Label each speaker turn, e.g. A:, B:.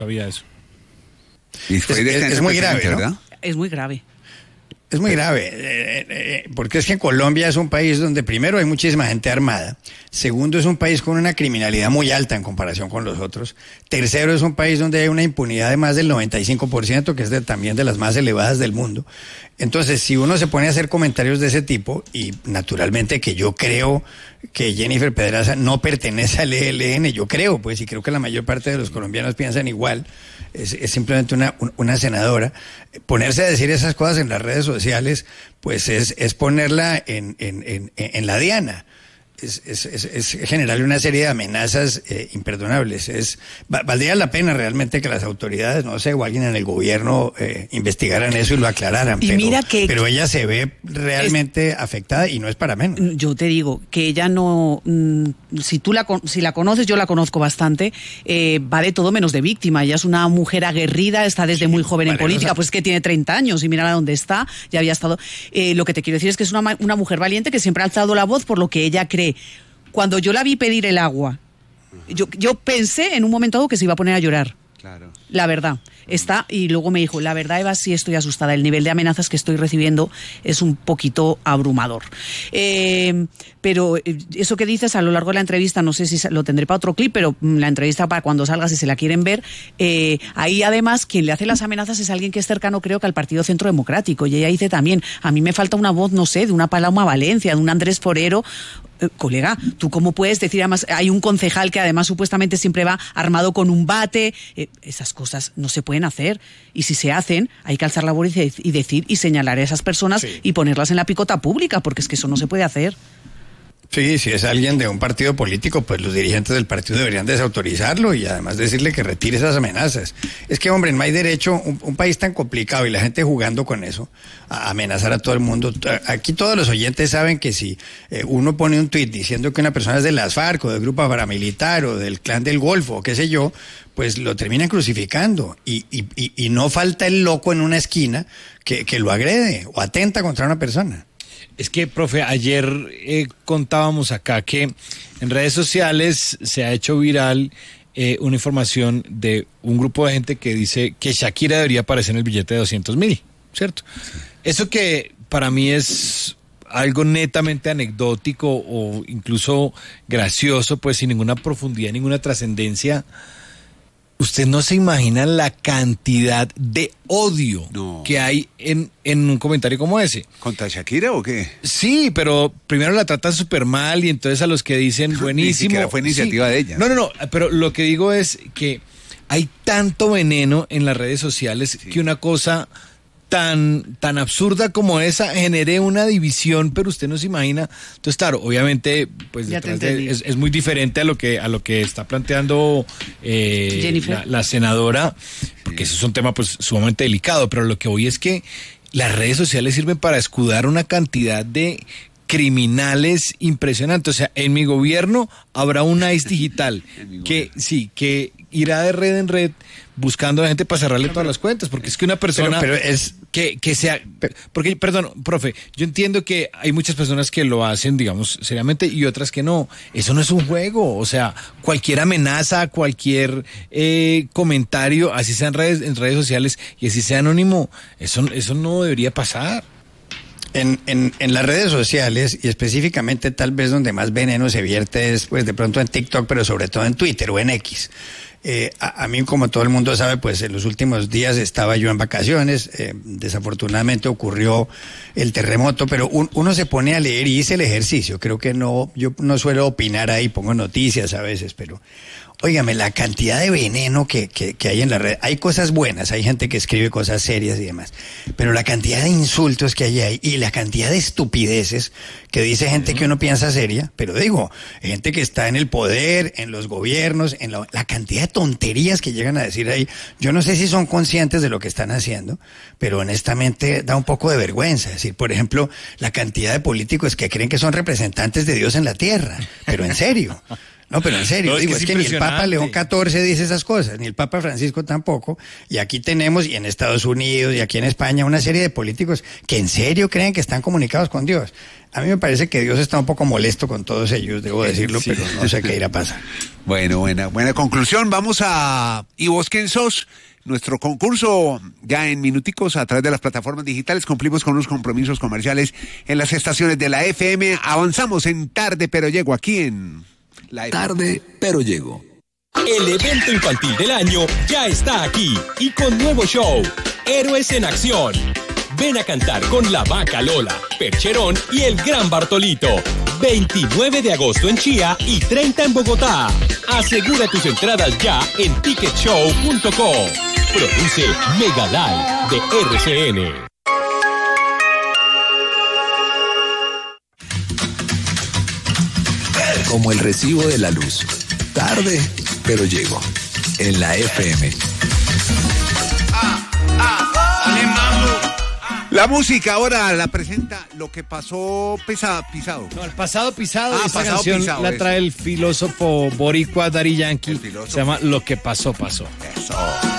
A: Sabía eso.
B: Y es
C: muy grave, ¿no?
B: ¿verdad?
D: Es muy grave.
C: Es muy grave, porque es que Colombia es un país donde primero hay muchísima gente armada, segundo es un país con una criminalidad muy alta en comparación con los otros, tercero es un país donde hay una impunidad de más del 95%, que es también de las más elevadas del mundo. Entonces, si uno se pone a hacer comentarios de ese tipo, y naturalmente que yo creo que Jennifer Pedraza no pertenece al ELN, yo creo, pues, y creo que la mayor parte de los colombianos piensan igual, es simplemente una senadora. Ponerse a decir esas cosas en las redes sociales, pues es ponerla en la diana. Es generarle una serie de amenazas imperdonables. Valdría la pena realmente que las autoridades, no sé, o alguien en el gobierno investigaran eso y lo aclararan.
D: Y
C: pero ella se ve realmente afectada y no es para menos.
D: Yo te digo que ella no, si la conoces, yo la conozco bastante, va de todo menos de víctima. Ella es una mujer aguerrida, está desde muy joven en política, pues que tiene 30 años y mira dónde está, ya había estado. Lo que te quiero decir es que es una mujer valiente que siempre ha alzado la voz por lo que ella cree. Cuando yo la vi pedir el agua, yo pensé en un momento dado que se iba a poner a llorar.
B: Claro.
D: La verdad. Y luego me dijo, la verdad, Eva, sí estoy asustada. El nivel de amenazas que estoy recibiendo es un poquito abrumador. Pero eso que dices a lo largo de la entrevista, no sé si lo tendré para otro clip, pero la entrevista para cuando salga, si se la quieren ver, ahí además quien le hace las amenazas es alguien que es cercano, creo que al Partido Centro Democrático. Y ella dice también, a mí me falta una voz, no sé, de una Paloma Valencia, de un Andrés Forero. Colega, ¿tú cómo puedes decir? Además, hay un concejal que además supuestamente siempre va armado con un bate. Esas cosas no se pueden hacer. Y si se hacen, hay que alzar la voz y decir y señalar a esas personas y ponerlas en la picota pública, porque es que eso no se puede hacer.
C: Sí, si es alguien de un partido político, pues los dirigentes del partido deberían desautorizarlo y además decirle que retire esas amenazas. Es que, hombre, no hay derecho, un país tan complicado y la gente jugando con eso, a amenazar a todo el mundo. Aquí todos los oyentes saben que si uno pone un tuit diciendo que una persona es de las FARC o del grupo paramilitar o del clan del Golfo o qué sé yo, pues lo terminan crucificando y no falta el loco en una esquina que lo agrede o atenta contra una persona.
A: Es que, profe, ayer contábamos acá que en redes sociales se ha hecho viral una información de un grupo de gente que dice que Shakira debería aparecer en el billete de 200.000, ¿cierto? Sí. Eso que para mí es algo netamente anecdótico o incluso gracioso, pues sin ninguna profundidad, ninguna trascendencia. Usted no se imagina la cantidad de odio que hay en un comentario como ese.
B: ¿Contra Shakira o qué?
A: Sí, pero primero la tratan súper mal y entonces a los que dicen buenísimo. Ni
B: siquiera fue iniciativa de ella.
A: No, pero lo que digo es que hay tanto veneno en las redes sociales que una cosa tan absurda como esa genere una división, pero usted no se imagina. Entonces, claro, obviamente, pues es muy diferente a lo que está planteando la senadora, porque eso es un tema pues sumamente delicado, pero lo que voy es que las redes sociales sirven para escudar una cantidad de criminales impresionantes. O sea, en mi gobierno habrá un ICE digital que irá de red en red buscando a gente para cerrarle todas las cuentas, porque es que una persona
C: pero es
A: que sea, porque, perdón, profe, yo entiendo que hay muchas personas que lo hacen, digamos, seriamente y otras que no. Eso no es un juego, o sea, cualquier amenaza, cualquier comentario, así sea en redes sociales y así sea anónimo, eso no debería pasar.
C: En las redes sociales y específicamente tal vez donde más veneno se vierte es pues de pronto en TikTok, pero sobre todo en Twitter o en X. A mí, como todo el mundo sabe, pues en los últimos días estaba yo en vacaciones, desafortunadamente ocurrió el terremoto, pero uno se pone a leer y hice el ejercicio. Creo que yo no suelo opinar ahí, pongo noticias a veces, pero óigame, la cantidad de veneno que hay en la red. Hay cosas buenas, hay gente que escribe cosas serias y demás, pero la cantidad de insultos que hay ahí y la cantidad de estupideces que dice gente que uno piensa seria, pero digo, gente que está en el poder, en los gobiernos, en la cantidad de tonterías que llegan a decir ahí. Yo no sé si son conscientes de lo que están haciendo, pero honestamente da un poco de vergüenza. Es decir, por ejemplo, la cantidad de políticos que creen que son representantes de Dios en la tierra, pero en serio. No, pero en serio,
A: No,
C: digo, es que ni el Papa León
A: impresionante.
C: XIV dice esas cosas, ni el Papa Francisco tampoco, y aquí tenemos, y en Estados Unidos, y aquí en España, una serie de políticos que en serio creen que están comunicados con Dios. A mí me parece que Dios está un poco molesto con todos ellos, debo decirlo,
B: Sí.
C: pero no sé qué irá a pasar.
B: Bueno, buena conclusión. Vamos a ¿Y vos quién sos? Nuestro concurso ya en minuticos a través de las plataformas digitales. Cumplimos con unos compromisos comerciales en las estaciones de la FM. Avanzamos en Tarde Pero Llego aquí en la FM.
E: Tarde, pero llego.
F: El evento infantil del año ya está aquí y con nuevo show, Héroes en Acción. Ven a cantar con la Vaca Lola, Percherón y el Gran Bartolito. 29 de agosto en Chía y 30 en Bogotá. Asegura tus entradas ya en ticketshow.co. Produce Megalive de RCN.
E: Como el recibo de la luz. Tarde, pero llego. En la FM.
B: La música ahora la presenta Lo que pasó pisado.
A: No, el pasado pisado,
B: Ah,
A: esa
B: pasado
A: canción
B: pisado,
A: la
B: eso.
A: trae el filósofo boricua Daddy Yankee.
B: El filósofo.
A: Se llama Lo que pasó, pasó.
B: Eso.